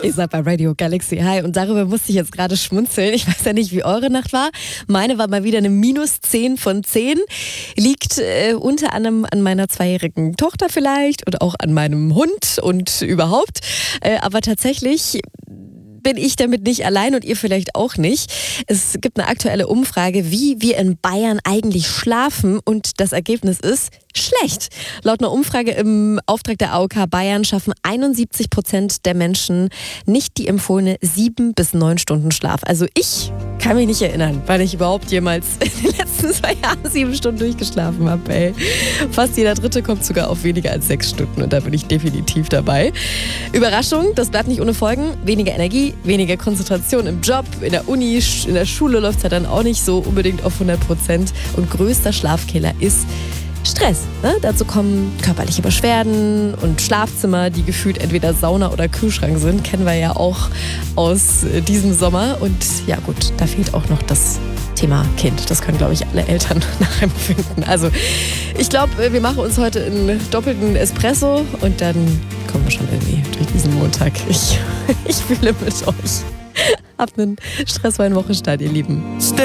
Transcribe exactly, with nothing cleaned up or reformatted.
Ihr seid bei Radio Galaxy. Hi, und darüber musste ich jetzt gerade schmunzeln. Ich weiß ja nicht, wie eure Nacht war. Meine war mal wieder eine minus zehn von zehn. Liegt äh, unter anderem an meiner zweijährigen Tochter vielleicht und auch an meinem Hund und überhaupt. Äh, aber tatsächlich bin ich damit nicht allein und ihr vielleicht auch nicht. Es gibt eine aktuelle Umfrage, wie wir in Bayern eigentlich schlafen, und das Ergebnis ist schlecht. Laut einer Umfrage im Auftrag der A O K Bayern schaffen einundsiebzig Prozent der Menschen nicht die empfohlene sieben bis neun Stunden Schlaf. Also ich kann mich nicht erinnern, weil ich überhaupt jemals in den letzten zwei Jahren sieben Stunden durchgeschlafen habe. Ey. Fast jeder Dritte kommt sogar auf weniger als sechs Stunden und da bin ich definitiv dabei. Überraschung, das bleibt nicht ohne Folgen. Weniger Energie, weniger Konzentration im Job, in der Uni, in der Schule läuft es ja dann auch nicht so unbedingt auf hundert Prozent. Und größter Schlafkiller ist Stress. Ne? Dazu kommen körperliche Beschwerden und Schlafzimmer, die gefühlt entweder Sauna oder Kühlschrank sind. Kennen wir ja auch aus diesem Sommer. Und ja gut, da fehlt auch noch das Thema Kind. Das können, glaube ich, alle Eltern nachempfinden. Also ich glaube, wir machen uns heute einen doppelten Espresso und dann kommen wir schon irgendwie durch diesen Montag. Ich, ich fühle mit euch. Habt einen stressfreien Wochenstart, ihr Lieben.